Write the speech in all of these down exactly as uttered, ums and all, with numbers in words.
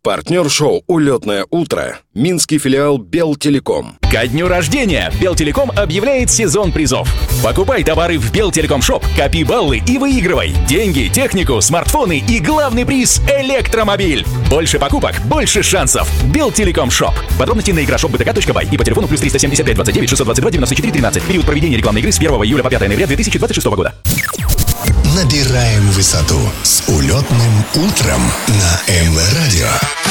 Партнер шоу «Улетное утро» — минский филиал Белтелеком. Ко дню рождения Белтелеком объявляет сезон призов. Покупай товары в Белтелеком Шоп, копи баллы и выигрывай деньги, технику, смартфоны и главный приз — электромобиль. Больше покупок, больше шансов. Белтелеком Шоп. Подробности на игра шоп бэ тэ ка точка бай и по телефону плюс триста семьдесят пять двадцать девять шестьсот двадцать два девяносто четыре тринадцать. Период проведения рекламной игры с первого июля по пятое ноября две тысячи двадцать шестого года. Набираем высоту с улетным утром на эм вэ радио.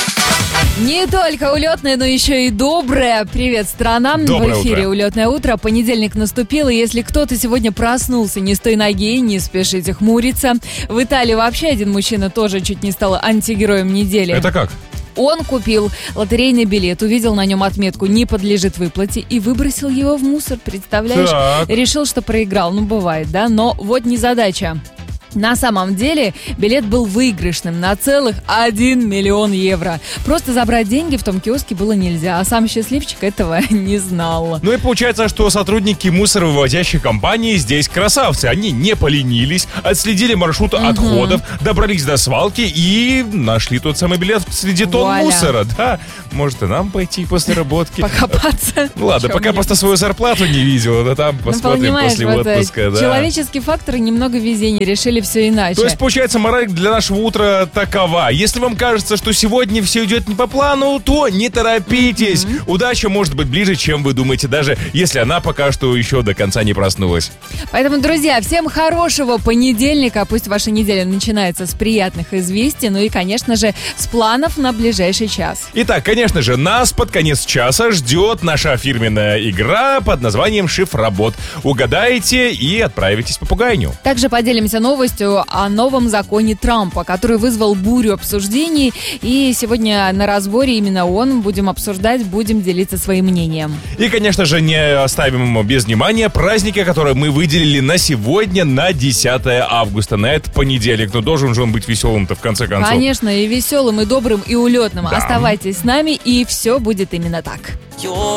Не только улетное, но еще и доброе. Привет, страна. Доброе В эфире утро. «Улетное утро». Понедельник наступил, и если кто-то сегодня проснулся не с той ноги, не спешите хмуриться. В Италии вообще один мужчина тоже чуть не стал антигероем недели. Это как? Он купил лотерейный билет, увидел на нем отметку «Не подлежит выплате» и выбросил его в мусор, представляешь? Так. Решил, что проиграл. Ну, бывает, да? Но вот незадача. На самом деле билет был выигрышным на целых один миллион евро. Просто забрать деньги в том киоске было нельзя, а сам счастливчик этого не знал. Ну и получается, что сотрудники мусоровывозящих компаний здесь красавцы. Они не поленились, отследили маршрут угу. отходов, добрались до свалки и нашли тот самый билет среди тонн Вуаля. мусора. Да, может и нам пойти после работки. Покопаться. Ну ладно, пока Чё-нибудь. просто свою зарплату не видела, да там Ну, посмотрим понимаешь, после вот, э, отпуска. Да. человеческий фактор и немного везения, решили все иначе. То есть, получается, мораль для нашего утра такова. Если вам кажется, что сегодня все идет не по плану, то не торопитесь. Mm-hmm. Удача может быть ближе, чем вы думаете, даже если она пока что еще до конца не проснулась. Поэтому, друзья, всем хорошего понедельника. Пусть ваша неделя начинается с приятных известий, ну и, конечно же, с планов на ближайший час. Итак, конечно же, нас под конец часа ждет наша фирменная игра под названием «Шифробот». Угадайте и отправитесь по попугайню. Также поделимся новостью о новом законе Трампа, который вызвал бурю обсуждений. И сегодня на разборе именно он будем обсуждать, будем делиться своим мнением. И, конечно же, не оставим без внимания праздники, которые мы выделили на сегодня, на десятое августа, на этот понедельник. Но должен же он быть веселым-то в конце концов. Конечно, и веселым, и добрым, и улетным. Да. Оставайтесь с нами, и все будет именно так.